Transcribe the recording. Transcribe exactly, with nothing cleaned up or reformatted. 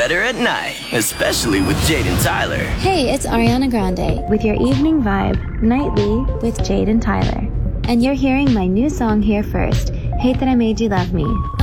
better at night, especially with Jade and Tyler. Hey, it's Ariana Grande with your evening vibe, nightly with Jade and Tyler. And you're hearing my new song here first, Hate That I Made You Love Me,